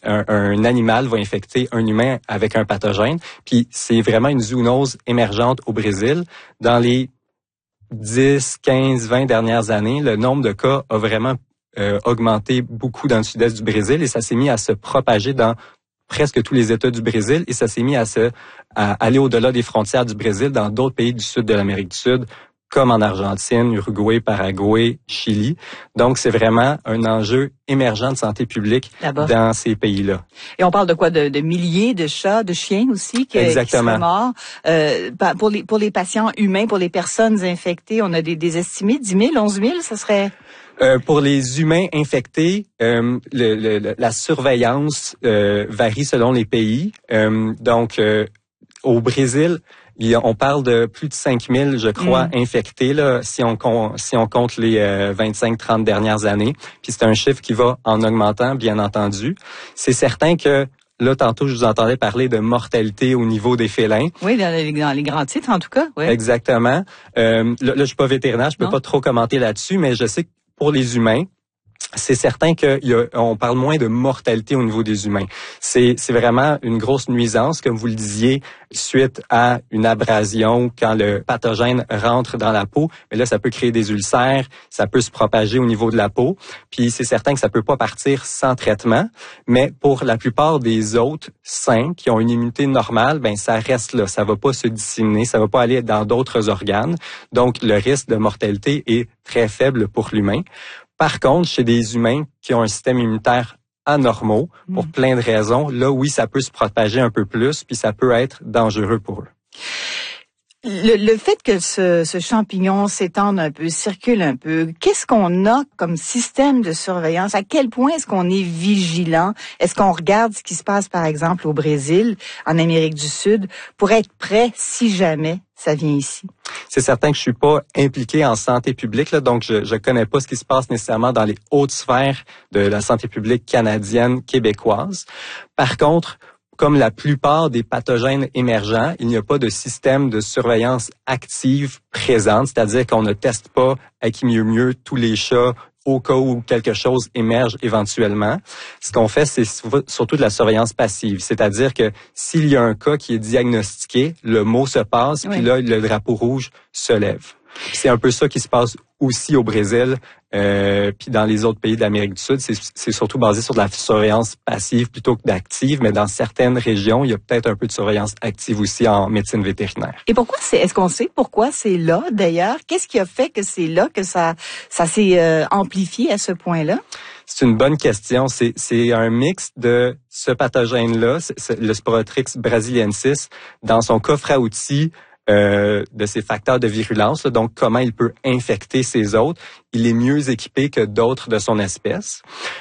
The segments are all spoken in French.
un animal va infecter un humain avec un pathogène. Puis c'est vraiment une zoonose émergente au Brésil. Dans les 10, 15, 20 dernières années, le nombre de cas a vraiment augmenté beaucoup dans le sud-est du Brésil et ça s'est mis à se propager dans presque tous les États du Brésil et ça s'est mis à aller au-delà des frontières du Brésil dans d'autres pays du sud de l'Amérique du Sud, comme en Argentine, Uruguay, Paraguay, Chili. Donc, c'est vraiment un enjeu émergent de santé publique dans ces pays-là. Et on parle de quoi? De milliers de chats, de chiens aussi qui seraient morts. Pour les patients humains, pour les personnes infectées, on a des estimés, 10 000, 11 000, ça serait... Pour les humains infectés, la surveillance varie selon les pays. Donc, au Brésil, on parle de plus de 5 000, je crois, infectés là, si on compte les 25-30 dernières années. Puis c'est un chiffre qui va en augmentant, bien entendu. C'est certain que là, tantôt, je vous entendais parler de mortalité au niveau des félins. Oui, dans les grands titres, en tout cas. Oui. Exactement. Là, je suis pas vétérinaire, je peux pas trop commenter là-dessus, mais je sais que pour les humains, c'est certain qu'on parle moins de mortalité au niveau des humains. C'est vraiment une grosse nuisance, comme vous le disiez, suite à une abrasion quand le pathogène rentre dans la peau. Mais là, ça peut créer des ulcères, ça peut se propager au niveau de la peau. Puis c'est certain que ça peut pas partir sans traitement. Mais pour la plupart des autres sains qui ont une immunité normale, ben ça reste là. Ça va pas se disséminer, ça va pas aller dans d'autres organes. Donc le risque de mortalité est très faible pour l'humain. Par contre, chez des humains qui ont un système immunitaire anormal, pour plein de raisons, là, oui, ça peut se propager un peu plus, puis ça peut être dangereux pour eux. Le fait que ce champignon s'étende un peu, circule un peu, qu'est-ce qu'on a comme système de surveillance? À quel point est-ce qu'on est vigilant? Est-ce qu'on regarde ce qui se passe, par exemple, au Brésil, en Amérique du Sud, pour être prêt si jamais ça vient ici? C'est certain que je suis pas impliqué en santé publique, là, donc je connais pas ce qui se passe nécessairement dans les hautes sphères de la santé publique canadienne, québécoise. Par contre, comme la plupart des pathogènes émergents, il n'y a pas de système de surveillance active présente, c'est-à-dire qu'on ne teste pas à qui mieux tous les chats au cas où quelque chose émerge éventuellement. Ce qu'on fait, c'est surtout de la surveillance passive, c'est-à-dire que s'il y a un cas qui est diagnostiqué, le mot se passe, puis là, le drapeau rouge se lève. C'est un peu ça qui se passe aussi au Brésil, puis dans les autres pays de l'Amérique du Sud. C'est surtout basé sur de la surveillance passive plutôt que d'active, mais dans certaines régions, il y a peut-être un peu de surveillance active aussi en médecine vétérinaire. Et pourquoi est-ce qu'on sait pourquoi c'est là d'ailleurs? Qu'est-ce qui a fait que c'est là que ça s'est amplifié à ce point-là? C'est une bonne question. C'est un mix de ce pathogène-là, le Sporotrix brasiliensis, dans son coffre à outils, de ses facteurs de virulence, là, donc comment il peut infecter ses autres. Il est mieux équipé que d'autres de son espèce.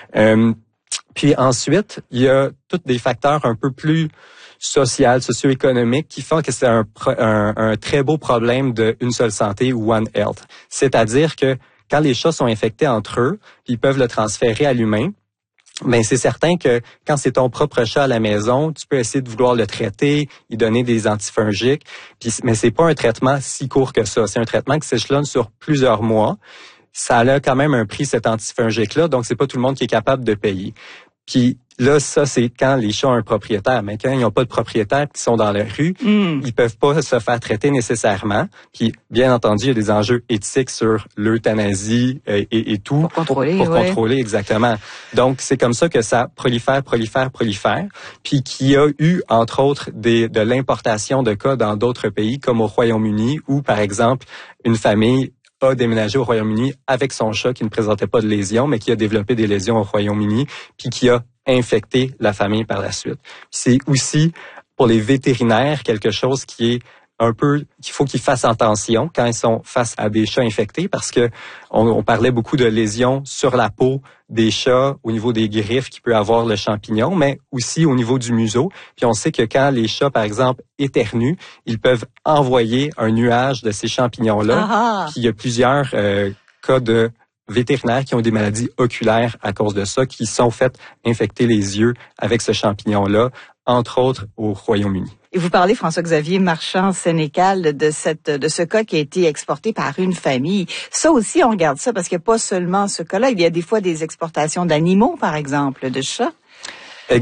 Puis ensuite, il y a tous des facteurs un peu plus socio-économiques qui font que c'est un très beau problème de une seule santé, One Health. C'est-à-dire que quand les chats sont infectés entre eux, ils peuvent le transférer à l'humain. Ben c'est certain que quand c'est ton propre chat à la maison, tu peux essayer de vouloir le traiter, lui donner des antifongiques, mais c'est pas un traitement si court que ça. C'est un traitement qui s'échelonne sur plusieurs mois. Ça a quand même un prix, cet antifongique-là, donc c'est pas tout le monde qui est capable de payer. Puis là, ça, c'est quand les chats ont un propriétaire. Mais quand ils n'ont pas de propriétaire, qui sont dans la rue, ils peuvent pas se faire traiter nécessairement. Puis, bien entendu, il y a des enjeux éthiques sur l'euthanasie et tout. Pour contrôler, contrôler, exactement. Donc, c'est comme ça que ça prolifère. Puis qu'il y a eu, entre autres, de l'importation de cas dans d'autres pays, comme au Royaume-Uni, où, par exemple, une famille a déménagé au Royaume-Uni avec son chat qui ne présentait pas de lésions, mais qui a développé des lésions au Royaume-Uni, puis qui a infecté la famille par la suite. C'est aussi, pour les vétérinaires, quelque chose qui est un peu, qu'il faut qu'ils fassent attention quand ils sont face à des chats infectés, parce que on parlait beaucoup de lésions sur la peau des chats au niveau des griffes qui peut avoir le champignon, mais aussi au niveau du museau. Puis on sait que quand les chats, par exemple, éternuent, ils peuvent envoyer un nuage de ces champignons-là. Puis il y a plusieurs cas de vétérinaires qui ont des maladies oculaires à cause de ça, qui sont fait infecter les yeux avec ce champignon-là, entre autres au Royaume-Uni. Et vous parlez, François-Xavier Marchand-Sénécal, de ce cas qui a été exporté par une famille. Ça aussi, on regarde ça parce qu'il n'y a pas seulement ce cas-là. Il y a des fois des exportations d'animaux, par exemple, de chats.